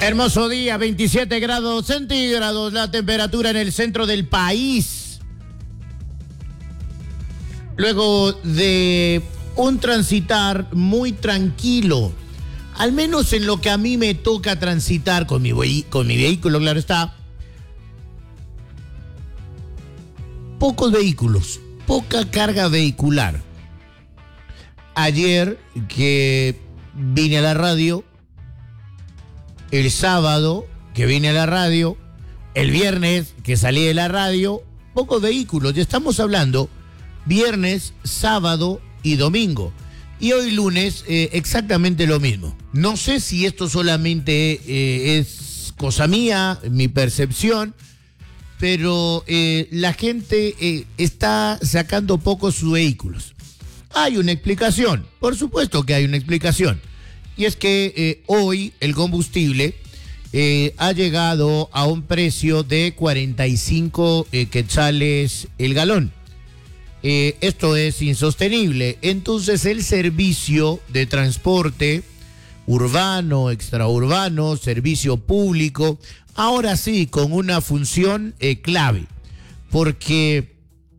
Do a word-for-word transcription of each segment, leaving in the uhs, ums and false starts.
Hermoso día, veintisiete grados centígrados la temperatura en el centro del país. Luego de un transitar muy tranquilo, al menos en lo que a mí me toca transitar con mi, con mi vehículo, claro está. Pocos vehículos, poca carga vehicular. Ayer que vine a la radio, el sábado que vine a la radio, el viernes que salí de la radio, pocos vehículos. Ya estamos hablando viernes, sábado y domingo. Y hoy lunes eh, exactamente lo mismo. No sé si esto solamente eh, es cosa mía, mi percepción, pero eh, la gente eh, está sacando pocos sus vehículos. Hay una explicación, por supuesto que hay una explicación. Y es que eh, hoy el combustible eh, ha llegado a un precio de cuarenta y cinco eh, quetzales el galón. Eh, esto es insostenible. Entonces el servicio de transporte urbano, extraurbano, servicio público, ahora sí con una función eh, clave, porque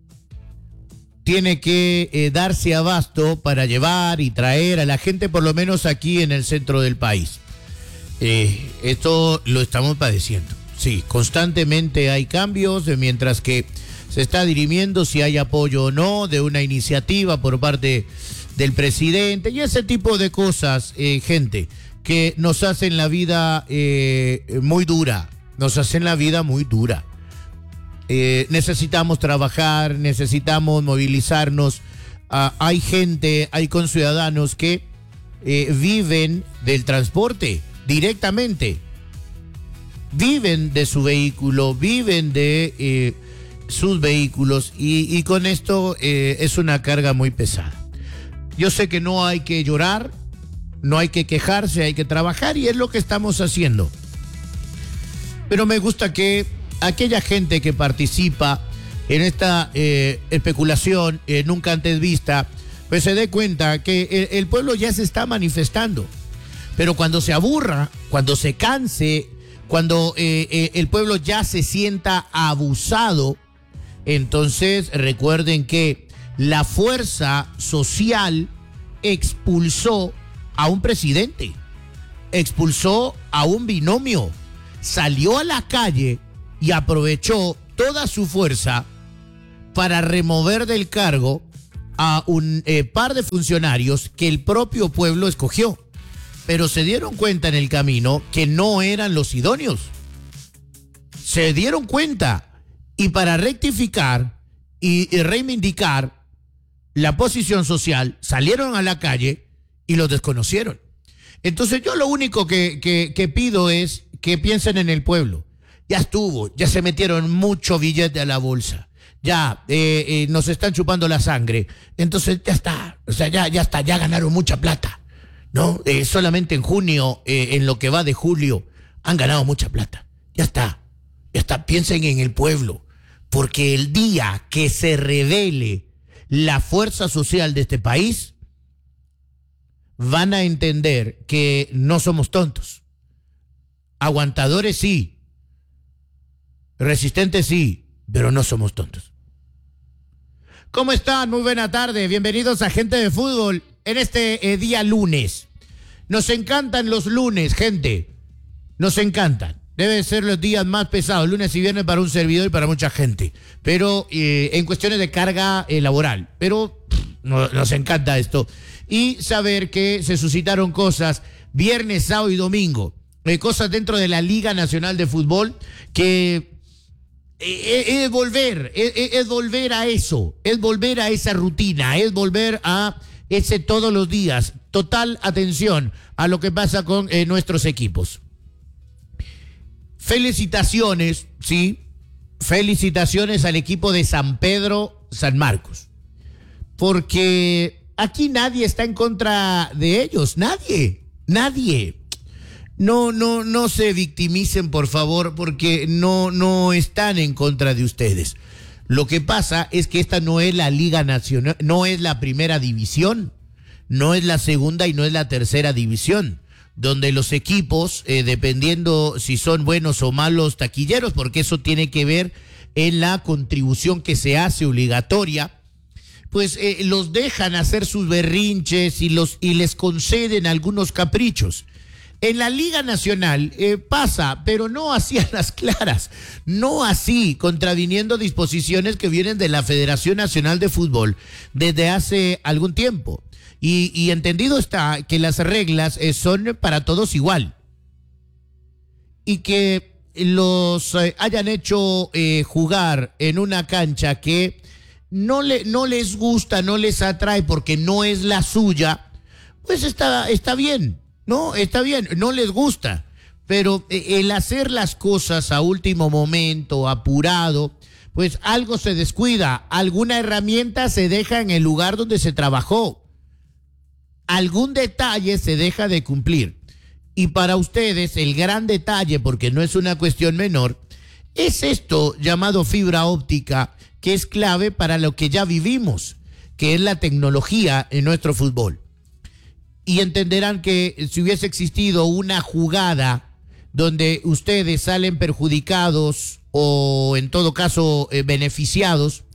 tiene que eh, darse abasto para llevar y traer a la gente, por lo menos aquí en el centro del país. Eh, esto lo estamos padeciendo. Sí, constantemente hay cambios, eh, mientras que se está dirimiendo si hay apoyo o no de una iniciativa por parte del presidente y ese tipo de cosas, eh, gente, que nos hacen la vida eh, muy dura, nos hacen la vida muy dura. Eh, necesitamos trabajar, necesitamos movilizarnos. Uh, hay gente, hay conciudadanos que eh, viven del transporte directamente, viven de su vehículo, viven de eh, sus vehículos y, y con esto eh, es una carga muy pesada. Yo sé que no hay que llorar, no hay que quejarse, hay que trabajar y es lo que estamos haciendo. Pero me gusta que aquella gente que participa en esta eh, especulación eh, nunca antes vista, pues se dé cuenta que el, el pueblo ya se está manifestando. Pero cuando se aburra, cuando se canse, cuando eh, eh, el pueblo ya se sienta abusado, entonces recuerden que la fuerza social expulsó a un presidente, expulsó a un binomio, salió a la calle y aprovechó toda su fuerza para remover del cargo a un eh, par de funcionarios que el propio pueblo escogió. Pero se dieron cuenta en el camino que no eran los idóneos. Se dieron cuenta y para rectificar y, y reivindicar la posición social salieron a la calle y los desconocieron. Entonces yo lo único que, que, que pido es que piensen en el pueblo. Ya estuvo, ya se metieron mucho billete a la bolsa, ya eh, eh, nos están chupando la sangre, entonces ya está, o sea, ya, ya está, ya ganaron mucha plata, ¿no? Eh, solamente en junio, eh, en lo que va de julio, han ganado mucha plata, ya está, ya está, piensen en el pueblo, porque el día que se revele la fuerza social de este país, van a entender que no somos tontos, aguantadores sí, resistentes sí, pero no somos tontos. ¿Cómo están? Muy buena tarde. Bienvenidos a Gente de Fútbol en este eh, día lunes. Nos encantan los lunes, gente. Nos encantan. Deben ser los días más pesados, lunes y viernes para un servidor y para mucha gente. Pero eh, en cuestiones de carga eh, laboral. Pero pff, no, nos encanta esto. Y saber que se suscitaron cosas viernes, sábado y domingo. Eh, cosas dentro de la Liga Nacional de Fútbol que... Es, es volver, es, es volver a eso, es volver a esa rutina, es volver a ese todos los días. Total atención a lo que pasa con eh, nuestros equipos. Felicitaciones, sí, felicitaciones al equipo de San Pedro San Marcos, porque aquí nadie está en contra de ellos, nadie, nadie. No, no, no se victimicen, por favor, porque no, no están en contra de ustedes. Lo que pasa es que esta no es la Liga Nacional, no es la primera división, no es la segunda y no es la tercera división. donde los equipos, eh, dependiendo si son buenos o malos taquilleros, porque eso tiene que ver en la contribución que se hace obligatoria, pues eh, los dejan hacer sus berrinches y, los, y les conceden algunos caprichos. En la Liga Nacional eh, pasa, pero no así a las claras, no así, contraviniendo disposiciones que vienen de la Federación Nacional de Fútbol desde hace algún tiempo. Y, y entendido está que las reglas eh, son para todos igual. Y que los eh, hayan hecho eh, jugar en una cancha que no, le, no les gusta, no les atrae porque no es la suya, pues está, está bien. No, está bien, no les gusta, pero el hacer las cosas a último momento, apurado, pues algo se descuida, alguna herramienta se deja en el lugar donde se trabajó, algún detalle se deja de cumplir. Y para ustedes el gran detalle, porque no es una cuestión menor, es esto llamado fibra óptica, que es clave para lo que ya vivimos, que es la tecnología en nuestro fútbol. Y entenderán que si hubiese existido una jugada donde ustedes salen perjudicados o en todo caso eh, beneficiados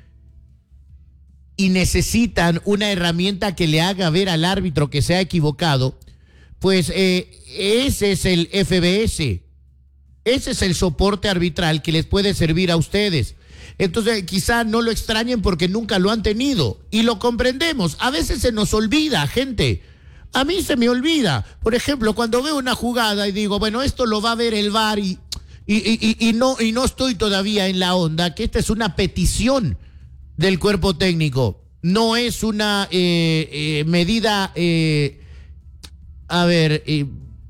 y necesitan una herramienta que le haga ver al árbitro que se ha equivocado, pues eh, ese es el F B S, ese es el soporte arbitral que les puede servir a ustedes. Entonces quizá no lo extrañen porque nunca lo han tenido y lo comprendemos. A veces se nos olvida, gente. A mí se me olvida, por ejemplo, cuando veo una jugada y digo, bueno, esto lo va a ver el V A R y, y, y, y, no, y no estoy todavía en la onda, que esta es una petición del cuerpo técnico, no es una eh, eh, medida, eh, a ver, eh,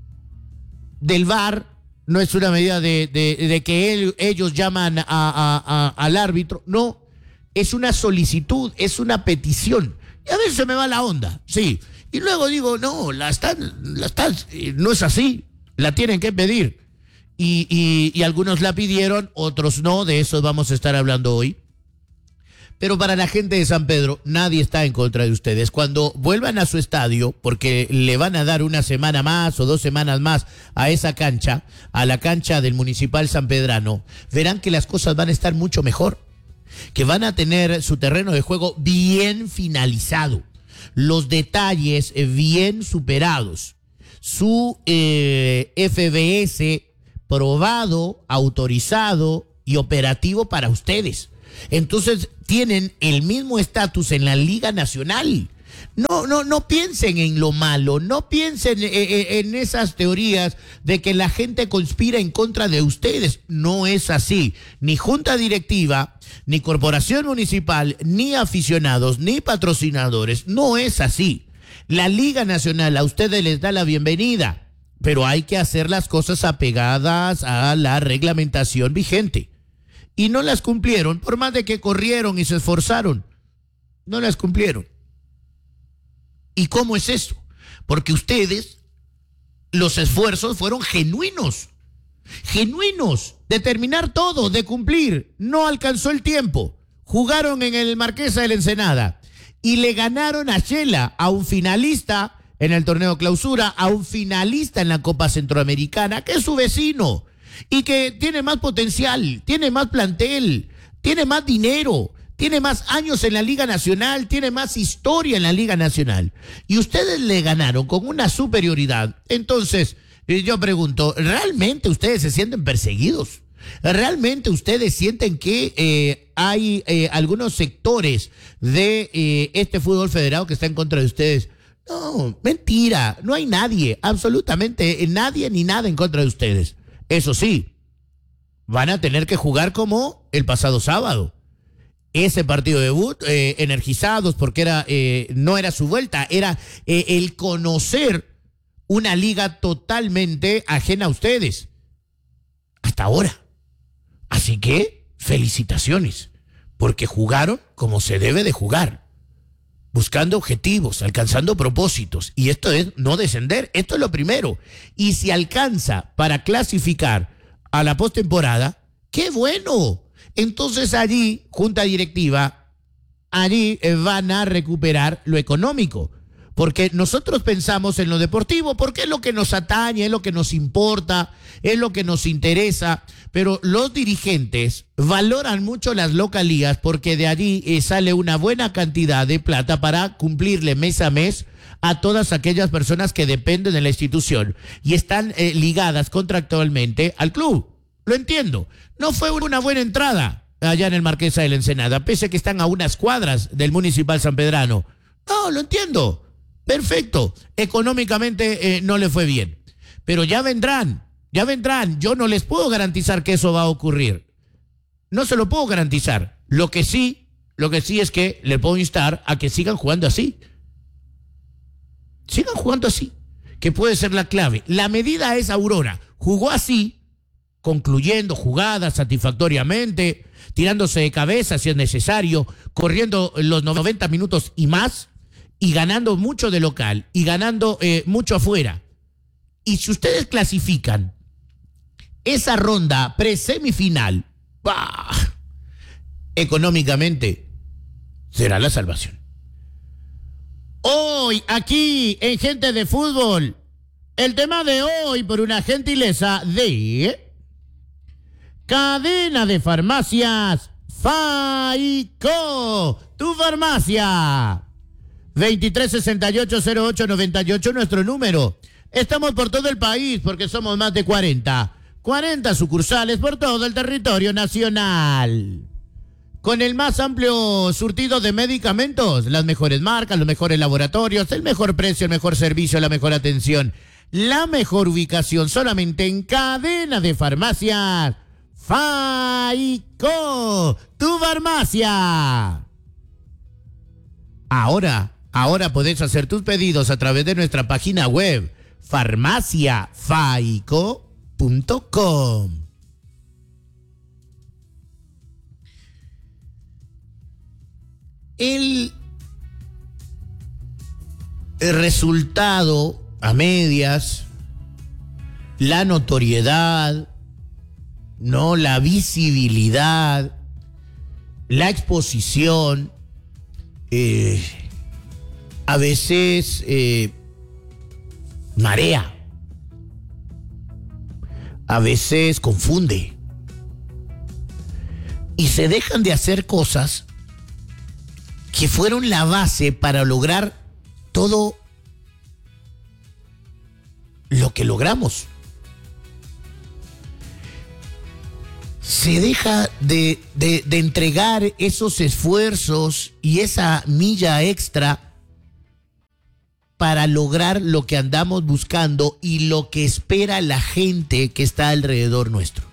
del V A R, no es una medida de, de, de que él, ellos llaman a, a, a, al árbitro, no, es una solicitud, es una petición, y a veces se me va la onda, sí. Y luego digo, no, la están, la están, no es así, la tienen que pedir. Y, y, y algunos la pidieron, otros no, de eso vamos a estar hablando hoy. Pero para la gente de San Pedro, nadie está en contra de ustedes. Cuando vuelvan a su estadio, porque le van a dar una semana más o dos semanas más a esa cancha, a la cancha del Municipal Sanpedrano, verán que las cosas van a estar mucho mejor, que van a tener su terreno de juego bien finalizado, los detalles bien superados, su eh, F B S probado, autorizado y operativo para ustedes. Entonces tienen el mismo estatus en la Liga Nacional. No, no, no piensen en lo malo, no piensen en, en, en esas teorías de que la gente conspira en contra de ustedes. No es así. Ni junta directiva, ni corporación municipal, ni aficionados, ni patrocinadores. No es así. La Liga Nacional a ustedes les da la bienvenida, pero hay que hacer las cosas apegadas a la reglamentación vigente. Y no las cumplieron, por más de que corrieron y se esforzaron. No las cumplieron. ¿Y cómo es eso? Porque ustedes, los esfuerzos fueron genuinos, genuinos, de terminar todo, de cumplir. No alcanzó el tiempo. Jugaron en el Marquesa de la Ensenada y le ganaron a Shela, a un finalista en el torneo clausura, a un finalista en la Copa Centroamericana, que es su vecino y que tiene más potencial, tiene más plantel, tiene más dinero, tiene más años en la Liga Nacional, tiene más historia en la Liga Nacional. Y ustedes le ganaron con una superioridad. Entonces, yo pregunto, ¿realmente ustedes se sienten perseguidos? ¿Realmente ustedes sienten que eh, hay eh, algunos sectores de eh, este fútbol federado que está en contra de ustedes? No, mentira, no hay nadie, absolutamente nadie ni nada en contra de ustedes. Eso sí, van a tener que jugar como el pasado sábado. Ese partido de debut, eh, energizados, porque era eh, no era su vuelta, era eh, el conocer una liga totalmente ajena a ustedes. Hasta ahora. Así que, felicitaciones, porque jugaron como se debe de jugar, buscando objetivos, alcanzando propósitos. Y esto es no descender, esto es lo primero. Y si alcanza para clasificar a la postemporada, ¡qué bueno! Entonces allí, junta directiva, allí van a recuperar lo económico, Porque nosotros pensamos en lo deportivo, porque es lo que nos atañe, es lo que nos importa, es lo que nos interesa, pero los dirigentes valoran mucho las localías porque de allí eh, sale una buena cantidad de plata para cumplirle mes a mes a todas aquellas personas que dependen de la institución y están eh, ligadas contractualmente al club. Lo entiendo. No fue una buena entrada allá en el Marquesa de la Ensenada, pese a que están a unas cuadras del Municipal San Pedrano. No, lo entiendo. Perfecto. Económicamente eh, no le fue bien. Pero ya vendrán, ya vendrán. Yo no les puedo garantizar que eso va a ocurrir. No se lo puedo garantizar. Lo que sí, lo que sí es que le puedo instar a que sigan jugando así. Sigan jugando así, que puede ser la clave. La medida es Aurora. Jugó así, concluyendo jugadas satisfactoriamente, tirándose de cabeza si es necesario, corriendo los noventa minutos y más, y ganando mucho de local, y ganando eh, mucho afuera. Y si ustedes clasifican esa ronda presemifinal, ¡bah!, económicamente será la salvación. Hoy, aquí, en Gente de Fútbol, el tema de hoy por una gentileza de Cadena de Farmacias Faico, tu farmacia. veintitrés sesenta y ocho cero ocho noventa y ocho, nuestro número. Estamos por todo el país porque somos más de cuarenta. cuarenta sucursales por todo el territorio nacional. Con el más amplio surtido de medicamentos, las mejores marcas, los mejores laboratorios, el mejor precio, el mejor servicio, la mejor atención, la mejor ubicación, solamente en Cadena de Farmacias Faico, tu farmacia. Ahora, ahora podés hacer tus pedidos a través de nuestra página web, farmacia faico punto com. El, el resultado a medias, la notoriedad, no, la visibilidad, la exposición, eh, a veces eh, marea, a veces confunde, y se dejan de hacer cosas que fueron la base para lograr todo lo que logramos. Se deja de, de, de entregar esos esfuerzos y esa milla extra para lograr lo que andamos buscando y lo que espera la gente que está alrededor nuestro.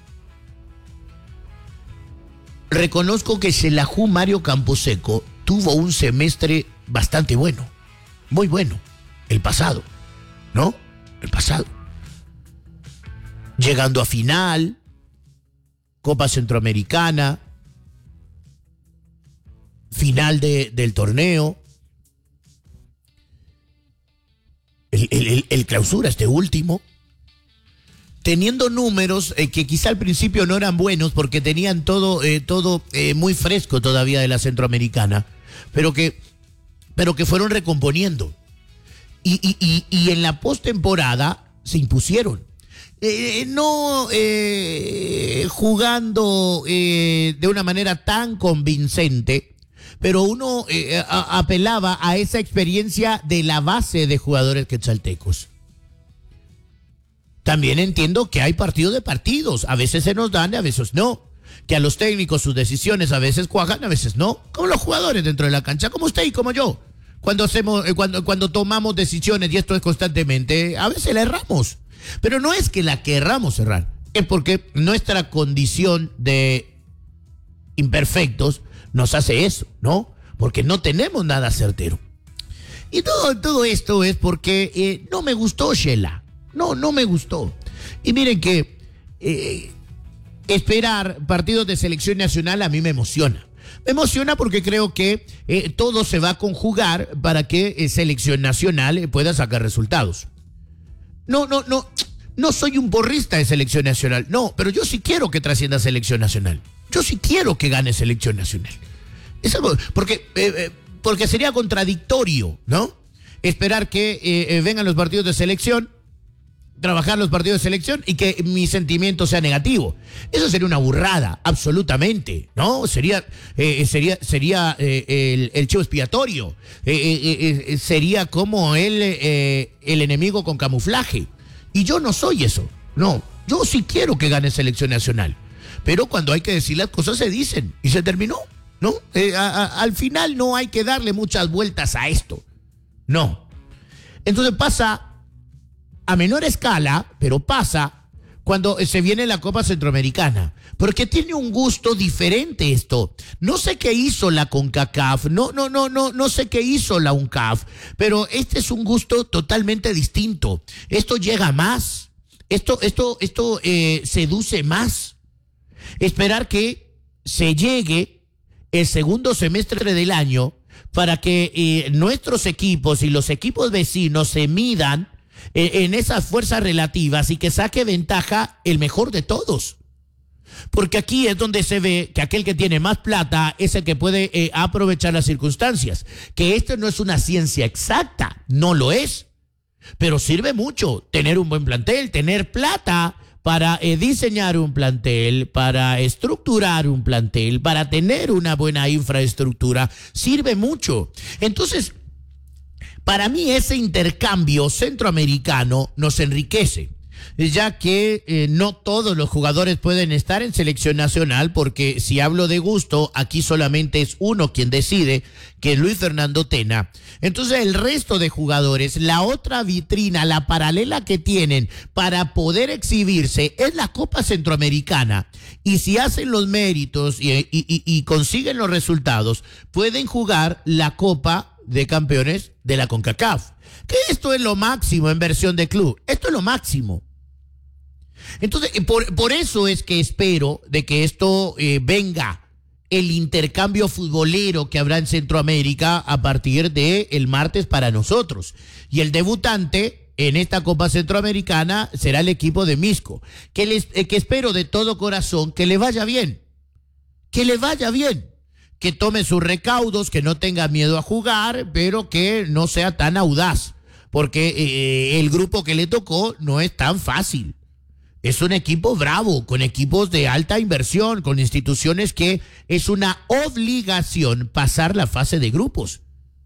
Reconozco que Xelajú Mario Camposeco tuvo un semestre bastante bueno, muy bueno, el pasado, ¿no? El pasado. Llegando a final, Copa Centroamericana, final de, del torneo, el, el, el clausura, este último, teniendo números eh, que quizá al principio no eran buenos porque tenían todo, eh, todo eh, muy fresco todavía de la Centroamericana, pero que, pero que fueron recomponiendo. Y, y, y, y en la postemporada se impusieron. Eh, no eh, jugando eh, de una manera tan convincente, pero uno eh, a, apelaba a esa experiencia de la base de jugadores quetzaltecos. También entiendo que hay partido de partidos, a veces se nos dan y a veces no, que a los técnicos sus decisiones a veces cuajan, a veces no, como los jugadores dentro de la cancha, como usted y como yo. Cuando hacemos, eh, cuando, cuando tomamos decisiones, y esto es constantemente, a veces la erramos. Pero no es que la querramos errar, es porque nuestra condición de imperfectos nos hace eso, ¿no? Porque no tenemos nada certero. Y todo, todo esto es porque eh, no me gustó Xela. No, no me gustó. Y miren que eh, esperar partidos de selección nacional a mí me emociona. Me emociona porque creo que eh, todo se va a conjugar para que eh, selección nacional eh, pueda sacar resultados. No, no, no, no soy un porrista de selección nacional, no, pero yo sí quiero que trascienda selección nacional. Yo sí quiero que gane selección nacional. Es algo, porque, eh, porque sería contradictorio, ¿no? esperar que eh, eh, vengan los partidos de selección, trabajar los partidos de selección y que mi sentimiento sea negativo. Eso sería una burrada, absolutamente, ¿no? Sería eh, sería sería eh, el, el chivo expiatorio, eh, eh, eh, sería como el, eh, el enemigo con camuflaje. Y yo no soy eso, no. Yo sí quiero que gane selección nacional, pero cuando hay que decir las cosas se dicen y se terminó, ¿no? Eh, a, a, al final no hay que darle muchas vueltas a esto, no. Entonces pasa a menor escala, pero pasa cuando se viene la Copa Centroamericana, porque tiene un gusto diferente esto. No sé qué hizo la CONCACAF, no, no, no, no, no sé qué hizo la UNCAF, pero este es un gusto totalmente distinto. Esto llega más, esto, esto, esto eh, seduce más. Esperar que se llegue el segundo semestre del año para que eh, nuestros equipos y los equipos vecinos se midan en esas fuerzas relativas y que saque ventaja el mejor de todos. Porque aquí es donde se ve que aquel que tiene más plata es el que puede eh, aprovechar las circunstancias. Que esto no es una ciencia exacta, no lo es. Pero sirve mucho tener un buen plantel, tener plata para eh, diseñar un plantel, para estructurar un plantel, para tener una buena infraestructura. Sirve mucho. Entonces, para mí ese intercambio centroamericano nos enriquece, ya que eh, no todos los jugadores pueden estar en selección nacional, porque si hablo de gusto, aquí solamente es uno quien decide, que es Luis Fernando Tena. Entonces el resto de jugadores, la otra vitrina, la paralela que tienen para poder exhibirse es la Copa Centroamericana. Y si hacen los méritos y, y, y, y consiguen los resultados, pueden jugar la Copa de Campeones de la CONCACAF. Que esto es lo máximo en versión de club. Esto es lo máximo. Entonces, por, por eso es que espero de que esto eh, venga el intercambio futbolero que habrá en Centroamérica a partir del martes para nosotros. Y el debutante en esta Copa Centroamericana será el equipo de Misco. Que, les, eh, que espero de todo corazón que le vaya bien. Que le vaya bien. Que tome sus recaudos, que no tenga miedo a jugar, pero que no sea tan audaz, porque eh, el grupo que le tocó no es tan fácil. Es un equipo bravo, con equipos de alta inversión, con instituciones que es una obligación pasar la fase de grupos.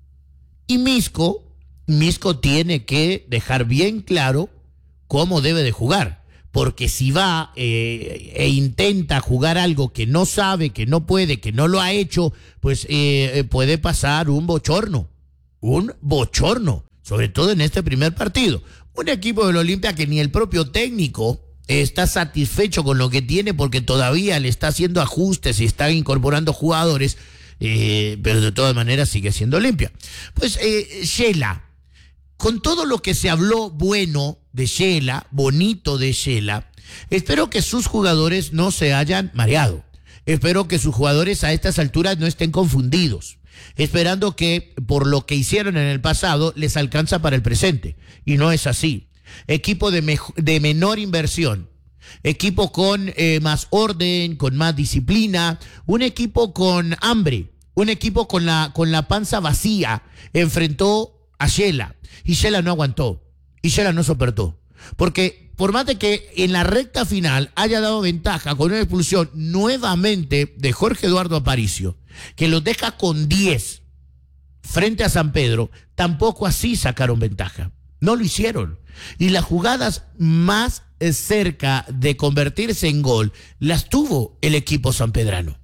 Y Misco, Misco tiene que dejar bien claro cómo debe de jugar. Porque si va eh, e intenta jugar algo que no sabe, que no puede, que no lo ha hecho, pues eh, puede pasar un bochorno, un bochorno, sobre todo en este primer partido. Un equipo del Olimpia que ni el propio técnico está satisfecho con lo que tiene, porque todavía le está haciendo ajustes y está incorporando jugadores, eh, pero de todas maneras sigue siendo Olimpia. Pues eh, Shela, con todo lo que se habló bueno de Shela, bonito de Shela, espero que sus jugadores no se hayan mareado. Espero que sus jugadores a estas alturas no estén confundidos, esperando que por lo que hicieron en el pasado les alcanza para el presente. Y no es así. Equipo de, me de menor inversión, equipo con eh, más orden, con más disciplina, un equipo con hambre, un equipo con la, con la panza vacía, enfrentó a Shela. Y Shela no aguantó, y Shela no soportó. Porque por más de que en la recta final haya dado ventaja con una expulsión nuevamente de Jorge Eduardo Aparicio, que los deja con diez frente a San Pedro, tampoco así sacaron ventaja. No lo hicieron. Y las jugadas más cerca de convertirse en gol las tuvo el equipo sanpedrano.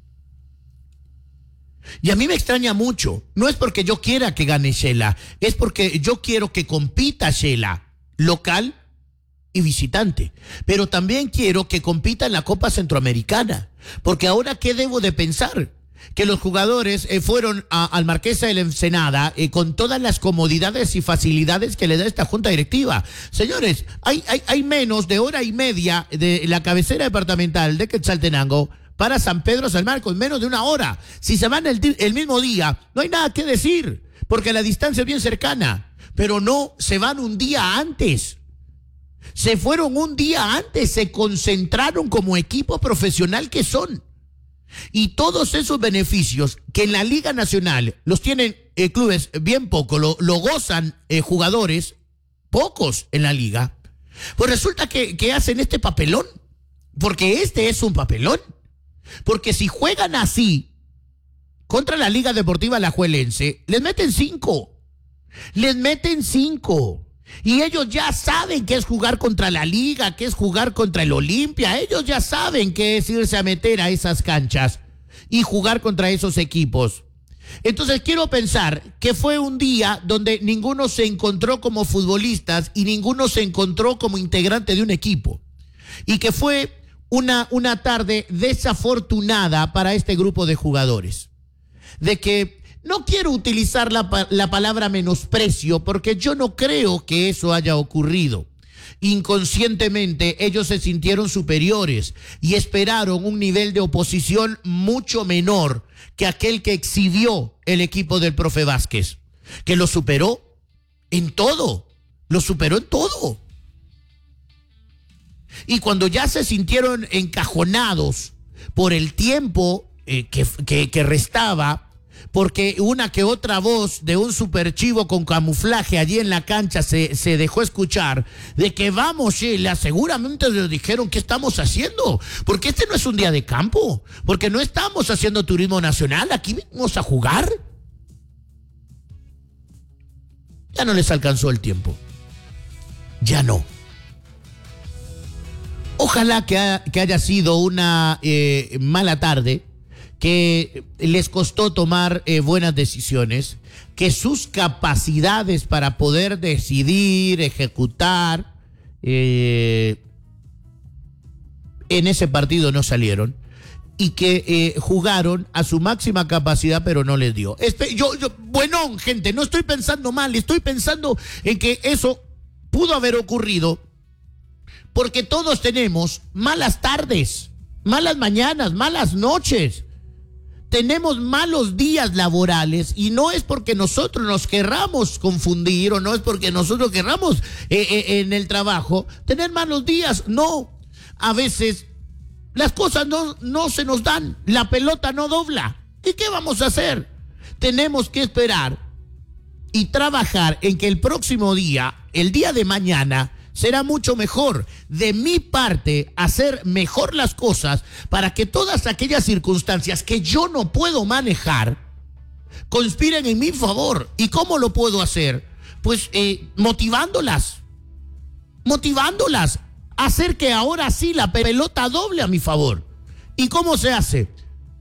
Y a mí me extraña mucho. No es porque yo quiera que gane Shela, es porque yo quiero que compita Shela, local y visitante. Pero también quiero que compita en la Copa Centroamericana. Porque ahora, ¿qué debo de pensar? Que los jugadores eh, fueron a, al Marquesa de la Ensenada eh, con todas las comodidades y facilidades que le da esta junta directiva. Señores, hay, hay, hay menos de hora y media de la cabecera departamental de Quetzaltenango para San Pedro San Marcos, menos de una hora. Si se van el, el mismo día, no hay nada que decir, porque la distancia es bien cercana. Pero no, se van un día antes. Se fueron un día antes, se concentraron como equipo profesional que son. Y todos esos beneficios que en la Liga Nacional los tienen eh, clubes bien poco, lo, lo gozan eh, jugadores pocos en la liga, pues resulta que, que hacen este papelón, porque este es un papelón, porque si juegan así contra la Liga Deportiva Alajuelense, les meten cinco, les meten cinco, y ellos ya saben qué es jugar contra la Liga, qué es jugar contra el Olimpia, ellos ya saben qué es irse a meter a esas canchas y jugar contra esos equipos. Entonces quiero pensar que fue un día donde ninguno se encontró como futbolistas y ninguno se encontró como integrante de un equipo. Y que fue una, una tarde desafortunada para este grupo de jugadores. De que no quiero utilizar la, la palabra menosprecio porque yo no creo que eso haya ocurrido. Inconscientemente ellos se sintieron superiores y esperaron un nivel de oposición mucho menor que aquel que exhibió el equipo del profe Vázquez, que lo superó en todo, lo superó en todo. Y cuando ya se sintieron encajonados por el tiempo eh, que, que, que restaba, porque una que otra voz de un superchivo con camuflaje allí en la cancha se, se dejó escuchar, de que vamos, Sheila, seguramente les dijeron qué estamos haciendo, porque este no es un día de campo, porque no estamos haciendo turismo nacional, aquí venimos a jugar. Ya no les alcanzó el tiempo, ya no. Ojalá que, ha, que haya sido una eh, mala tarde, que les costó tomar eh, buenas decisiones, que sus capacidades para poder decidir, ejecutar, eh, en ese partido no salieron, y que eh, jugaron a su máxima capacidad, pero no les dio. Este, yo, yo, bueno, gente, no estoy pensando mal, estoy pensando en que eso pudo haber ocurrido, porque todos tenemos malas tardes, malas mañanas, malas noches. Tenemos malos días laborales y no es porque nosotros nos querramos confundir o no es porque nosotros querramos eh, eh, en el trabajo tener malos días. No, a veces las cosas no, no se nos dan, la pelota no dobla. ¿Y qué vamos a hacer? Tenemos que esperar y trabajar en que el próximo día, el día de mañana, será mucho mejor. De mi parte, hacer mejor las cosas para que todas aquellas circunstancias que yo no puedo manejar conspiren en mi favor. ¿Y cómo lo puedo hacer? Pues eh, motivándolas, motivándolas, hacer que ahora sí la pelota doble a mi favor. ¿Y cómo se hace?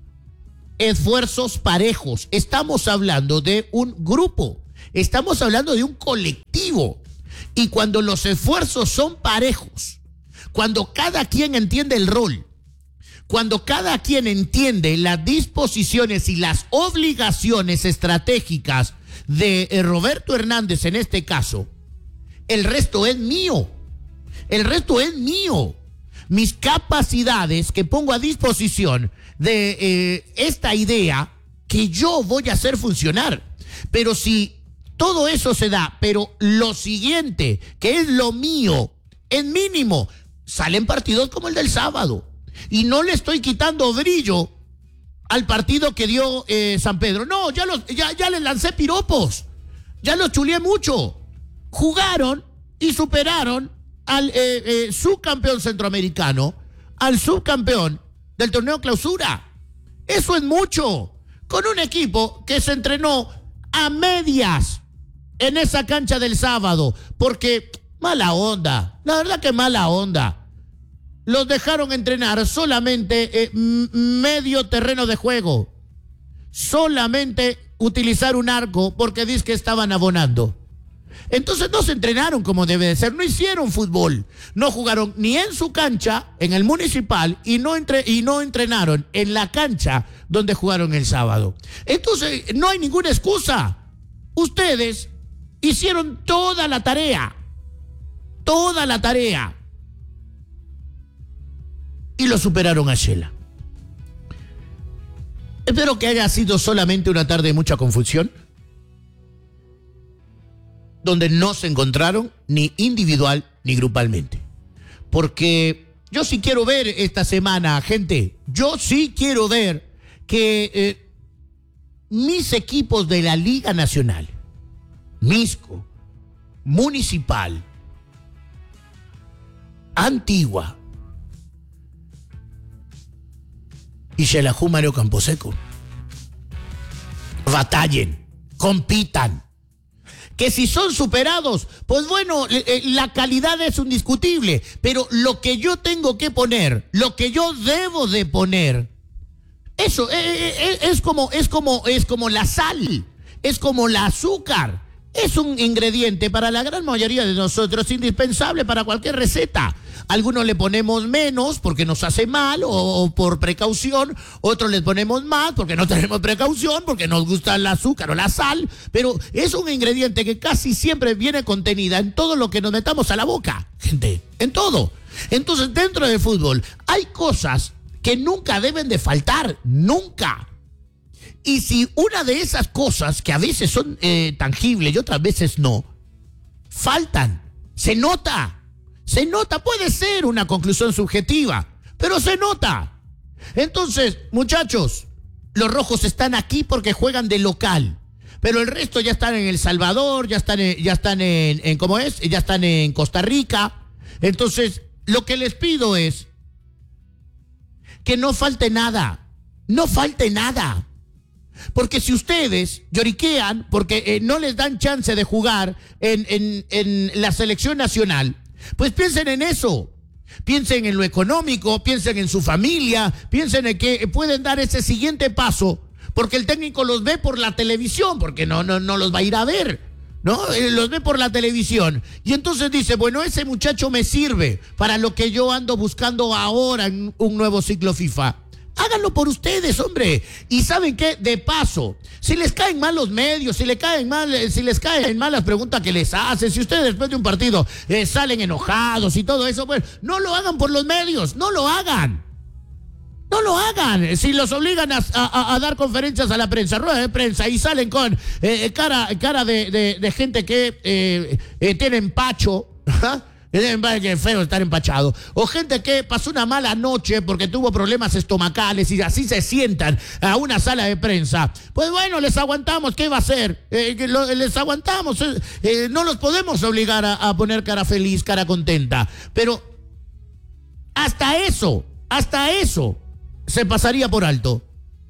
Esfuerzos parejos. Estamos hablando de un grupo, estamos hablando de un colectivo. Y cuando los esfuerzos son parejos, cuando cada quien entiende el rol, cuando cada quien entiende las disposiciones y las obligaciones estratégicas de Roberto Hernández en este caso, el resto es mío, el resto es mío. Mis capacidades que pongo a disposición de eh, esta idea que yo voy a hacer funcionar. Pero si todo eso se da, pero lo siguiente, que es lo mío, en mínimo, salen partidos como el del sábado. Y no le estoy quitando brillo al partido que dio eh, San Pedro. No, ya, los, ya, ya les lancé piropos, ya los chuleé mucho. Jugaron y superaron al eh, eh, subcampeón centroamericano, al subcampeón del torneo clausura. Eso es mucho, con un equipo que se entrenó a medias en esa cancha del sábado, porque mala onda, la verdad que mala onda. Los dejaron entrenar solamente eh, medio terreno de juego, solamente utilizar un arco porque dice que estaban abonando. Entonces no se entrenaron como debe de ser, no hicieron fútbol, no jugaron ni en su cancha, en el municipal, y no, entre, y no entrenaron en la cancha donde jugaron el sábado. Entonces no hay ninguna excusa. Ustedes hicieron toda la tarea, toda la tarea, y lo superaron a Shela. Espero que haya sido solamente una tarde de mucha confusión, donde no se encontraron ni individual ni grupalmente, porque yo sí quiero ver esta semana, gente, yo sí quiero ver que eh, mis equipos de la Liga Nacional, Misco, Municipal, Antigua y Xelajú Mario Camposeco batallen, compitan. Que si son superados, pues bueno, la calidad es indiscutible, pero lo que yo tengo que poner, lo que yo debo de poner, eso es, es como, es como, es como la sal, es como el azúcar. Es un ingrediente para la gran mayoría de nosotros indispensable para cualquier receta. Algunos le ponemos menos porque nos hace mal o, o por precaución, otros le ponemos más porque no tenemos precaución, porque nos gusta el azúcar o la sal, pero es un ingrediente que casi siempre viene contenida en todo lo que nos metamos a la boca, gente, en todo. Entonces, dentro del fútbol hay cosas que nunca deben de faltar, nunca. Y si una de esas cosas, que a veces son eh, tangibles y otras veces no, faltan, se nota, se nota, puede ser una conclusión subjetiva, pero se nota. Entonces, muchachos, los rojos están aquí porque juegan de local, pero el resto ya están en El Salvador, ya están en, ya están en, en ¿cómo es? Ya están en Costa Rica. Entonces, lo que les pido es que no falte nada, no falte nada. Porque si ustedes lloriquean porque eh, no les dan chance de jugar en, en, en la selección nacional, pues piensen en eso. Piensen en lo económico, piensen en su familia, piensen en que pueden dar ese siguiente paso, porque el técnico los ve por la televisión, porque no, no, no los va a ir a ver, ¿no? Eh, los ve por la televisión. Y entonces dice, bueno, ese muchacho me sirve para lo que yo ando buscando ahora en un nuevo ciclo FIFA. Háganlo por ustedes, hombre. Y ¿saben qué? De paso, si les caen mal los medios, si les caen mal, si les caen mal las preguntas que les hacen, si ustedes después de un partido eh, salen enojados y todo eso, bueno, no lo hagan por los medios, no lo hagan. No lo hagan. Si los obligan a, a, a dar conferencias a la prensa, ruedas de prensa, y salen con eh, cara, cara de, de, de gente que eh, eh, tiene empacho, ¿ah? Que es feo estar empachado. O gente que pasó una mala noche porque tuvo problemas estomacales y así se sientan a una sala de prensa. Pues bueno, les aguantamos. ¿Qué va a hacer? Eh, lo, les aguantamos. Eh, eh, no los podemos obligar a, a poner cara feliz, cara contenta. Pero hasta eso, hasta eso se pasaría por alto.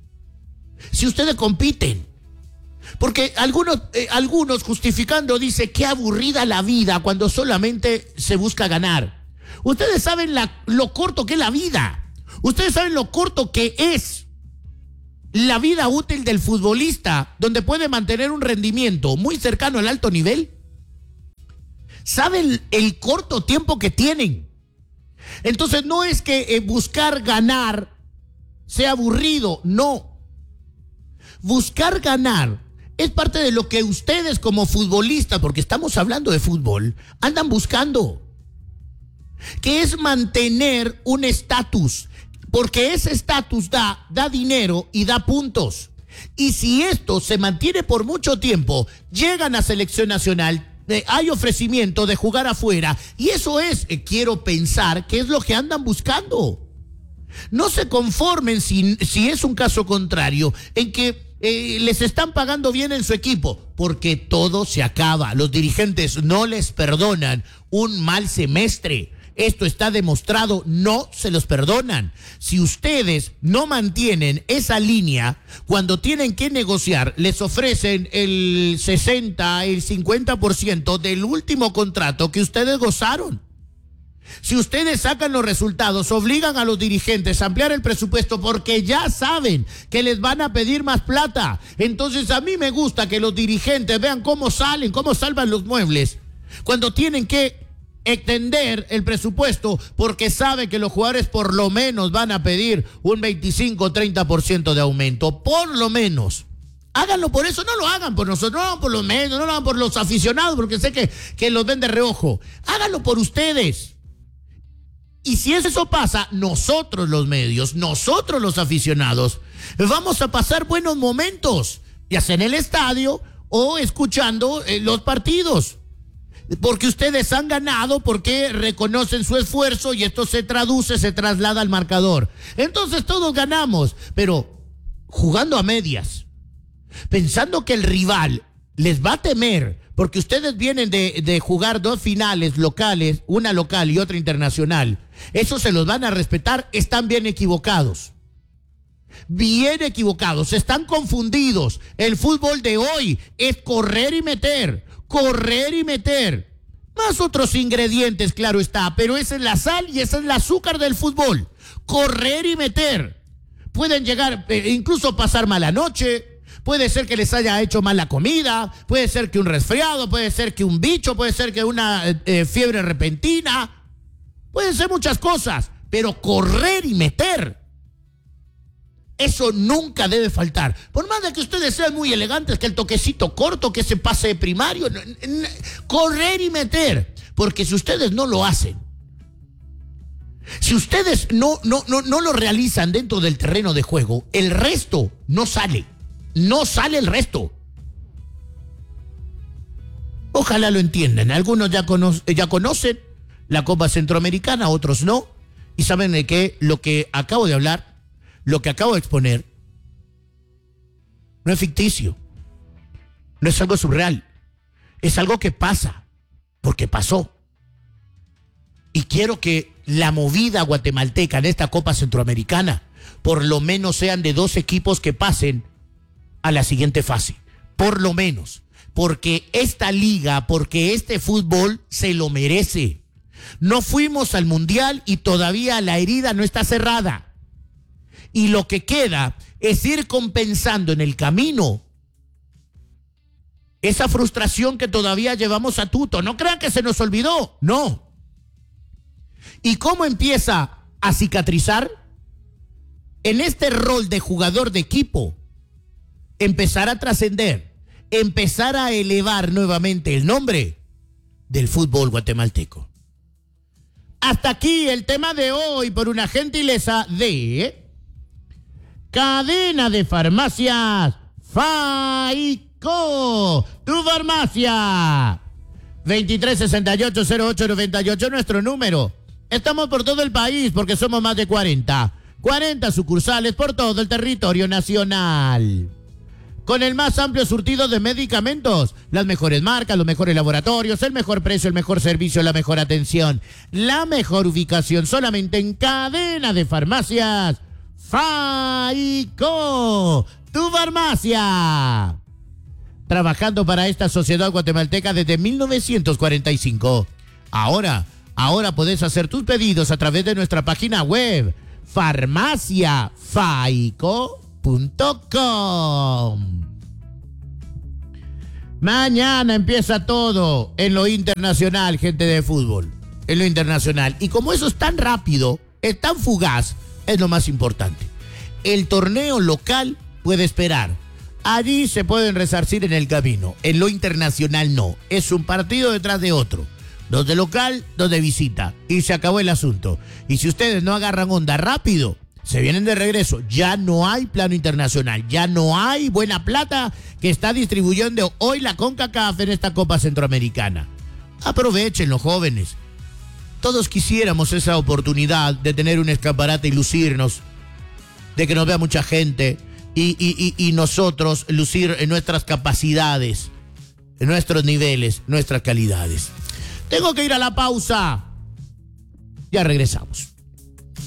Si ustedes compiten. Porque algunos, eh, algunos justificando dice qué aburrida la vida cuando solamente se busca ganar. Ustedes saben la, lo corto que es la vida. Ustedes saben lo corto que es la vida útil del futbolista, donde puede mantener un rendimiento muy cercano al alto nivel. ¿Saben el corto tiempo que tienen? Entonces no es que eh, buscar ganar sea aburrido, no. Buscar ganar es parte de lo que ustedes como futbolistas, porque estamos hablando de fútbol, andan buscando. Que es mantener un estatus. Porque ese estatus da, da dinero y da puntos. Y si esto se mantiene por mucho tiempo, llegan a selección nacional, eh, hay ofrecimiento de jugar afuera. Y eso es, eh, quiero pensar, que es lo que andan buscando. No se conformen si, si es un caso contrario, en que Eh, les están pagando bien en su equipo, porque todo se acaba. Los dirigentes no les perdonan un mal semestre. Esto está demostrado, no se los perdonan. Si ustedes no mantienen esa línea, cuando tienen que negociar, les ofrecen el sesenta, el cincuenta por ciento del último contrato que ustedes gozaron. Si ustedes sacan los resultados, obligan a los dirigentes a ampliar el presupuesto porque ya saben que les van a pedir más plata. Entonces a mí me gusta que los dirigentes vean cómo salen, cómo salvan los muebles, cuando tienen que extender el presupuesto porque saben que los jugadores por lo menos van a pedir un veinticinco o treinta por ciento de aumento, por lo menos. Háganlo por eso, no lo hagan por nosotros, no lo hagan por los medios, no lo hagan por los aficionados, porque sé que, que los ven de reojo. Háganlo por ustedes. Y si eso pasa, nosotros los medios, nosotros los aficionados, vamos a pasar buenos momentos, ya sea en el estadio o escuchando eh, los partidos. porque ustedes han ganado, porque reconocen su esfuerzo y esto se traduce, se traslada al marcador. Entonces todos ganamos, pero jugando a medias, pensando que el rival les va a temer, porque ustedes vienen de, de jugar dos finales locales, una local y otra internacional, eso se los van a respetar, están bien equivocados. Bien equivocados, están confundidos. El fútbol de hoy es correr y meter, correr y meter. Más otros ingredientes, claro está, pero esa es la sal y esa es el azúcar del fútbol. Correr y meter. Pueden llegar, eh, incluso pasar mala noche, puede ser que les haya hecho mala comida, puede ser que un resfriado, puede ser que un bicho, puede ser que una eh, fiebre repentina, pueden ser muchas cosas, pero correr y meter, eso nunca debe faltar. Por más de que ustedes sean muy elegantes, que el toquecito corto, que ese pase de primario, no, no, correr y meter. Porque si ustedes no lo hacen, si ustedes no, no, no, no lo realizan dentro del terreno de juego, el resto no sale. No sale el resto. Ojalá lo entiendan. Algunos ya, cono ya conocen la Copa Centroamericana, otros no. Y saben de que lo que acabo de hablar, lo que acabo de exponer, no es ficticio, no es algo surreal, es algo que pasa, porque pasó. Y quiero que la movida guatemalteca en esta Copa Centroamericana, por lo menos sean de dos equipos que pasen a la siguiente fase, por lo menos, porque esta liga, porque este fútbol se lo merece. No fuimos al Mundial y todavía la herida no está cerrada. Y lo que queda es ir compensando en el camino esa frustración que todavía llevamos a tuto. No crean que se nos olvidó, no. ¿Y cómo empieza a cicatrizar? En este rol de jugador de equipo, empezar a trascender, empezar a elevar nuevamente el nombre del fútbol guatemalteco. Hasta aquí el tema de hoy por una gentileza de Cadena de Farmacias Faico, tu farmacia. veintitrés sesenta y ocho cero ocho noventa y ocho nuestro número. Estamos por todo el país porque somos más de cuarenta. cuarenta sucursales por todo el territorio nacional. Con el más amplio surtido de medicamentos, las mejores marcas, los mejores laboratorios, el mejor precio, el mejor servicio, la mejor atención, la mejor ubicación solamente en Cadena de Farmacias Faico, tu farmacia. Trabajando para esta sociedad guatemalteca desde mil novecientos cuarenta y cinco. Ahora, ahora puedes hacer tus pedidos a través de nuestra página web, farmacia faico punto com. Mañana empieza todo en lo internacional, gente de fútbol. En lo internacional. Y como eso es tan rápido, es tan fugaz, es lo más importante. El torneo local puede esperar. Allí se pueden resarcir en el camino. En lo internacional no. Es un partido detrás de otro. Dos de local, dos de visita. Y se acabó el asunto. Y si ustedes no agarran onda rápido, se vienen de regreso. Ya no hay plano internacional. Ya no hay buena plata que está distribuyendo hoy la CONCACAF en esta Copa Centroamericana. Aprovechen los jóvenes. Todos quisiéramos esa oportunidad de tener un escaparate y lucirnos, de que nos vea mucha gente y, y, y, y nosotros lucir en nuestras capacidades, en nuestros niveles, nuestras calidades. Tengo que ir a la pausa. Ya regresamos.